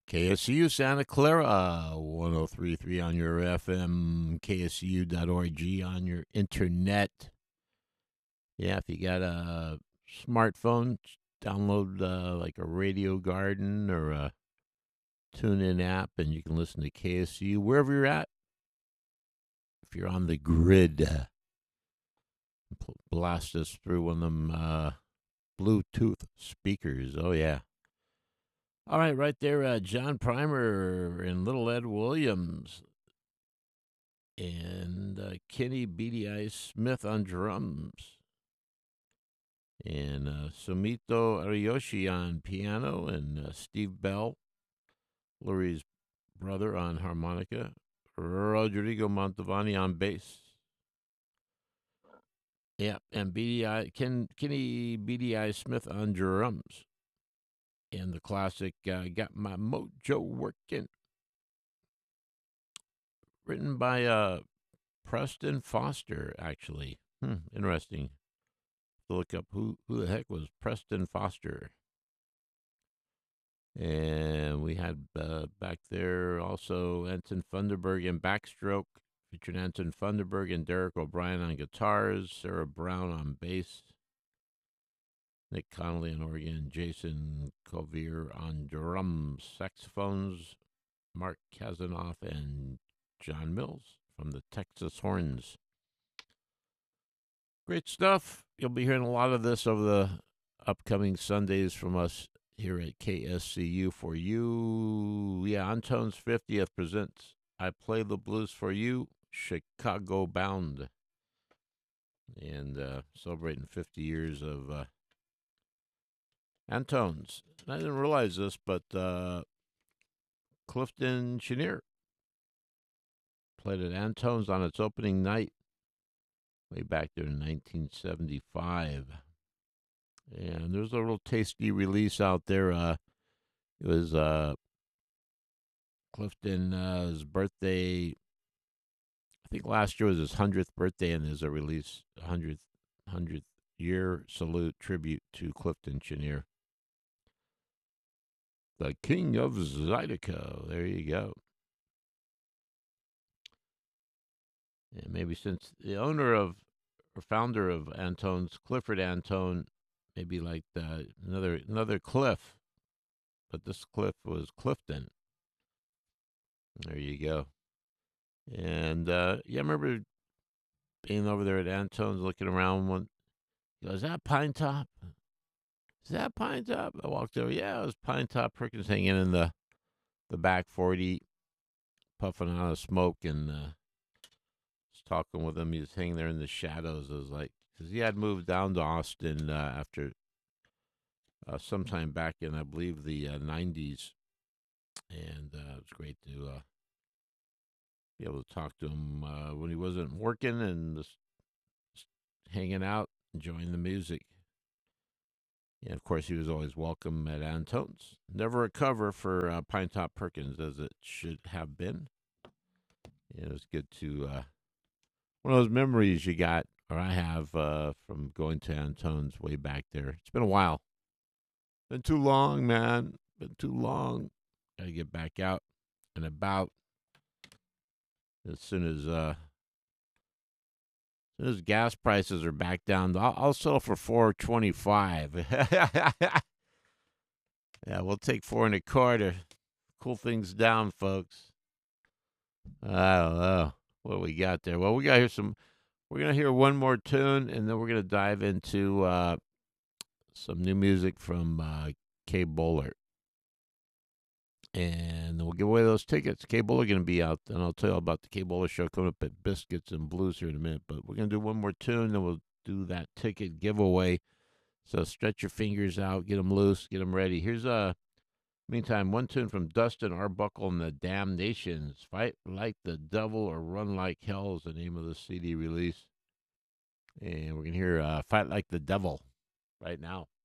KSU Santa Clara, 1033 on your FM, KSU.org on your internet. Yeah, if you got a smartphone, download like a Radio Garden or a TuneIn app, and you can listen to KSU wherever you're at. If you're on the grid, blast us through one of them Bluetooth speakers. Oh, yeah. All right there, John Primer and Little Ed Williams and Kenny Beady Eye Smith on drums and Sumito Ariyoshi on piano and Steve Bell, Lurie's brother, on harmonica, Rodrigo Montavani on bass. Yeah, and Kenny Beady Eye Smith on drums. And the classic Got My Mojo Working. Written by Preston Foster, actually. Interesting. To look up who the heck was Preston Foster. And we had back there also Anton Funderburg and Backstroke, featuring Anton Funderburg and Derek O'Brien on guitars, Sarah Brown on bass, Nick Connolly on organ, Jason Colvier on drums, saxophones, Mark Kazanoff, and John Mills from the Texas Horns. Great stuff. You'll be hearing a lot of this over the upcoming Sundays from us here at KSCU for you. Yeah, Antone's 50th presents I Play the Blues for You, Chicago Bound. And celebrating 50 years of Antone's. And I didn't realize this, but Clifton Chenier played at Antone's on its opening night way back there in 1975. And there's a real tasty release out there. It was Clifton's birthday. I think last year was his 100th birthday, and there's a release, 100th year salute tribute to Clifton Chenier. The King of Zydeco. There you go. And maybe since the owner of or founder of Antone's, Clifford Antone, maybe like another Cliff, but this Cliff was Clifton. There you go. And I remember being over there at Antone's, looking around. One goes, "Is that Pine Top? Is that Pine Top?" I walked over. Yeah, it was Pine Top Perkins hanging in the back 40, puffing out of smoke, and was talking with him. He was hanging there in the shadows. I was like, because he had moved down to Austin after sometime back in, I believe, the 90s. And it was great to be able to talk to him when he wasn't working and just hanging out, enjoying the music. And, of course, he was always welcome at Antone's. Never a cover for Pine Top Perkins, as it should have been. And it was good to, one of those memories you got, or I have, from going to Antone's way back there. It's been a while. Been too long, man. Been too long. Got to get back out and about as soon as gas prices are back down. I'll settle for $4.25. Yeah, we'll take 4.25. Cool things down, folks. I don't know what we got there. Well, we got here some. We're gonna hear one more tune, and then we're gonna dive into some new music from Kay Bowler. And we'll give away those tickets. Kay Bowler going to be out, and I'll tell you about the Kay Bowler show coming up at Biscuits and Blues here in a minute. But we're going to do one more tune, then we'll do that ticket giveaway. So stretch your fingers out, get them loose, get them ready. Here's meantime, one tune from Dustin Arbuckle and the Damnations. Fight Like the Devil or Run Like Hell is the name of the CD release. And we're going to hear Fight Like the Devil right now.